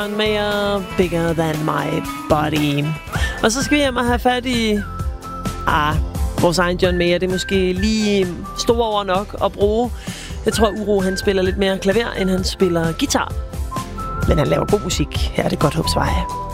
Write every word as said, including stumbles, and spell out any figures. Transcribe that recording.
John Mayer, Bigger Than My Body. Og så skal vi hjem og have fat i... Ah, vores egen John Mayer. Det er måske lige store over nok at bruge. Jeg tror, Uro han spiller lidt mere klaver, end han spiller guitar. Men han laver god musik. Her er det Godthåbsvej.